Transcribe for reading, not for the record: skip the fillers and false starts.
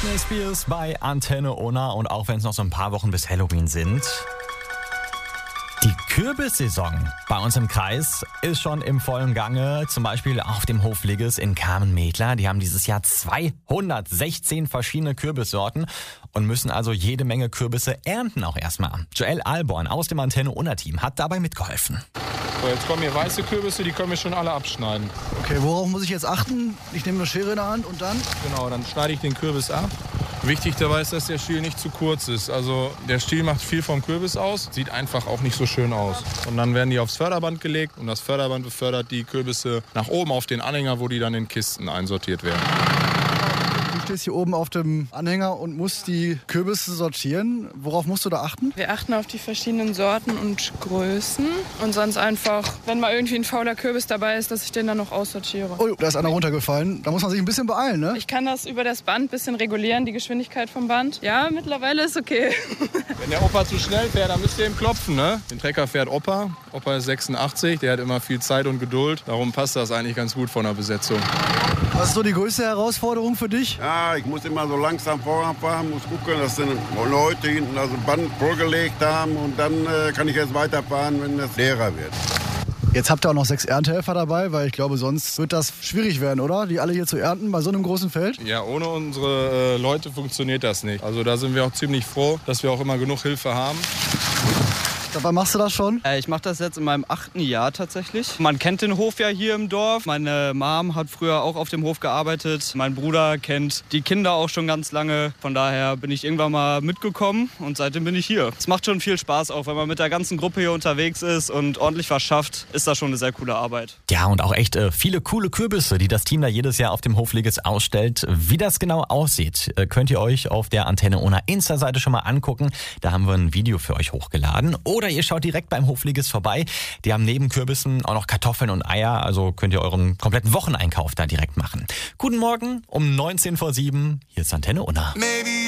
Britney Spears bei Antenne Unna und auch wenn es noch so ein paar Wochen bis Halloween sind. Die Kürbissaison bei uns im Kreis ist schon im vollen Gange. Zum Beispiel auf dem Hof Ligges in Kamen-Medler. Die haben dieses Jahr 216 verschiedene Kürbissorten und müssen also jede Menge Kürbisse ernten auch erstmal. Joel Alborn aus dem Antenne Unna-Team hat dabei mitgeholfen. So, jetzt kommen hier weiße Kürbisse, die können wir schon alle abschneiden. Okay, worauf muss ich jetzt achten? Ich nehme eine Schere in der Hand und dann? Genau, dann schneide ich den Kürbis ab. Wichtig dabei ist, dass der Stiel nicht zu kurz ist. Also der Stiel macht viel vom Kürbis aus, sieht einfach auch nicht so schön aus. Und dann werden die aufs Förderband gelegt und das Förderband befördert die Kürbisse nach oben auf den Anhänger, wo die dann in Kisten einsortiert werden. Du stehst hier oben auf dem Anhänger und musst die Kürbisse sortieren. Worauf musst du da achten? Wir achten auf die verschiedenen Sorten und Größen und sonst einfach, wenn mal irgendwie ein fauler Kürbis dabei ist, dass ich den dann noch aussortiere. Oh, da ist einer runtergefallen. Da muss man sich ein bisschen beeilen, ne? Ich kann das über das Band ein bisschen regulieren, die Geschwindigkeit vom Band. Ja, mittlerweile ist okay. Wenn der Opa zu schnell fährt, dann müsst ihr ihm klopfen, ne? Den Trecker fährt Opa. Opa ist 86, der hat immer viel Zeit und Geduld. Darum passt das eigentlich ganz gut von der Besetzung. Was ist so die größte Herausforderung für dich? Ja, ich muss immer so langsam voranfahren, muss gucken, dass die Leute hinten das Band vorgelegt haben und dann kann ich erst weiterfahren, wenn es leerer wird. Jetzt habt ihr auch noch 6 Erntehelfer dabei, weil ich glaube, sonst wird das schwierig werden, oder? Die alle hier zu ernten bei so einem großen Feld? Ja, ohne unsere Leute funktioniert das nicht. Also da sind wir auch ziemlich froh, dass wir auch immer genug Hilfe haben. Wann machst du das schon? Ich mache das jetzt in meinem 8. Jahr tatsächlich. Man kennt den Hof ja hier im Dorf. Meine Mom hat früher auch auf dem Hof gearbeitet. Mein Bruder kennt die Kinder auch schon ganz lange. Von daher bin ich irgendwann mal mitgekommen und seitdem bin ich hier. Es macht schon viel Spaß, auch wenn man mit der ganzen Gruppe hier unterwegs ist und ordentlich was schafft, ist das schon eine sehr coole Arbeit. Ja, und auch echt viele coole Kürbisse, die das Team da jedes Jahr auf dem Hof Ligges ausstellt. Wie das genau aussieht, könnt ihr euch auf der Antenne Unna Insta-Seite schon mal angucken. Da haben wir ein Video für euch hochgeladen. Oder ihr schaut direkt beim Hof Ligges vorbei. Die haben neben Kürbissen auch noch Kartoffeln und Eier, also könnt ihr euren kompletten Wocheneinkauf da direkt machen. Guten Morgen um 19:07 Hier ist Antenne Unna.